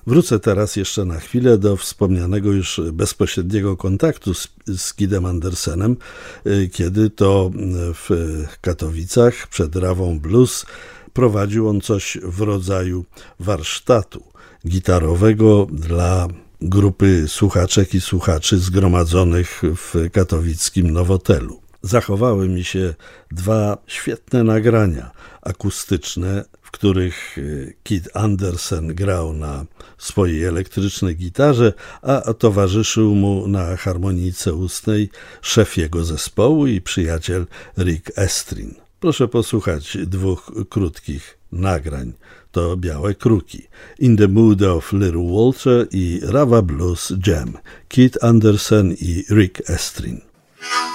Wrócę teraz jeszcze na chwilę do wspomnianego już bezpośredniego kontaktu z Kidem Andersenem, kiedy to w Katowicach przed Rawą Blues prowadził on coś w rodzaju warsztatu gitarowego dla grupy słuchaczek i słuchaczy zgromadzonych w katowickim Nowotelu. Zachowały mi się dwa świetne nagrania akustyczne, w których Kid Andersen grał na swojej elektrycznej gitarze, a towarzyszył mu na harmonijce ustnej szef jego zespołu i przyjaciel Rick Estrin. Proszę posłuchać dwóch krótkich nagrań. To Białe Kruki. In the Mood of Little Walter i Rawa Blues Jam. Kid Andersen i Rick Estrin.